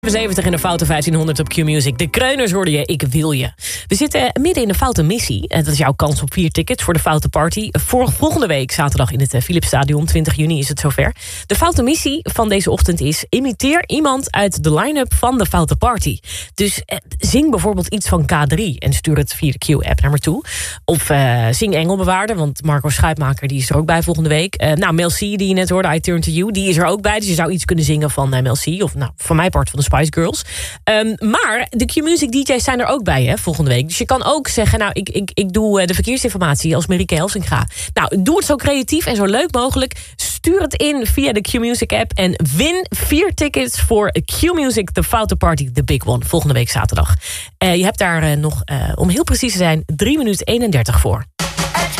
70 in de Foute 1500 op Q-Music. De Kreuners hoorde je, ik wil je. We zitten midden in de Foute Missie. Dat is jouw kans op 4 tickets voor de Foute Party. Volgende week, zaterdag in het Philipsstadion. 20 juni is het zover. De Foute Missie van deze ochtend is: imiteer iemand uit de line-up van de Foute Party. Dus zing bijvoorbeeld iets van K3 en stuur het via de Q-app naar me toe. Of zing Engelbewaarder, want Marco Schuitmaker die is er ook bij volgende week. Mel C, die je net hoorde, I Turn to You, die is er ook bij. Dus je zou iets kunnen zingen van Mel C. Of van mijn part van de Spice Girls. Maar de Q-Music DJ's zijn er ook bij volgende week. Dus je kan ook zeggen, nou, ik doe de verkeersinformatie als Marieke Helsinga. Nou, doe het zo creatief en zo leuk mogelijk. Stuur het in via de Q-Music app en win 4 tickets voor Q-Music The Foute Party, The Big One, volgende week zaterdag. Je hebt daar nog, om heel precies te zijn, 3 minuten 31 voor.